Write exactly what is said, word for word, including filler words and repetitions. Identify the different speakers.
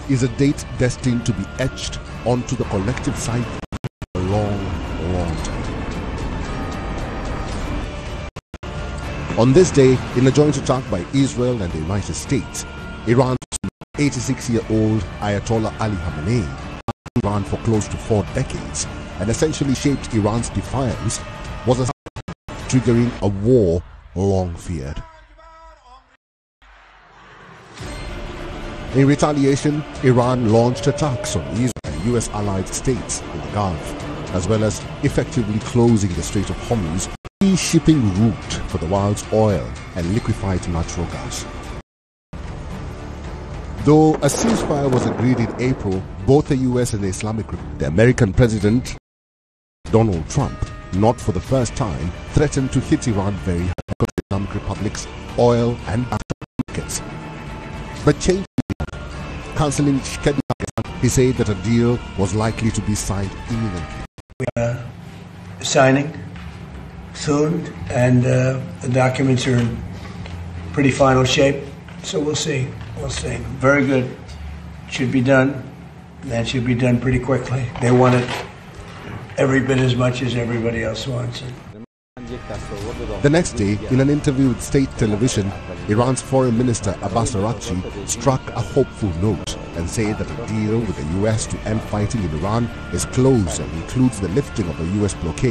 Speaker 1: is a date destined to be etched onto the collective psyche for a long, long time. On this day, in a joint attack by Israel and the United States, Iran's eighty-six-year-old Ayatollah Ali Khamenei Iran for close to four decades and essentially shaped Iran's defiance, was a triggering a war long feared. In retaliation, Iran launched attacks on Israel and U S allied states in the Gulf, as well as effectively closing the Strait of Hormuz, key shipping route for the world's oil and liquefied natural gas. Though a ceasefire was agreed in April, both the U S and the Islamic Republic, the American President Donald Trump, not for the first time, threatened to hit Iran very hard because the Islamic Republic's oil and gas markets. But changed, cancelling scheduled, he said that a deal was likely to be signed imminently.
Speaker 2: We are signing soon, and uh, the documents are in pretty final shape, so we'll see. We'll see. Very good. Should be done. That should be done pretty quickly. They want it every bit as much as everybody else wants it.
Speaker 1: The next day, in an interview with state television, Iran's Foreign Minister Abbas Araghchi struck a hopeful note and said that a deal with the U S to end fighting in Iran is close and includes the lifting of the U S blockade.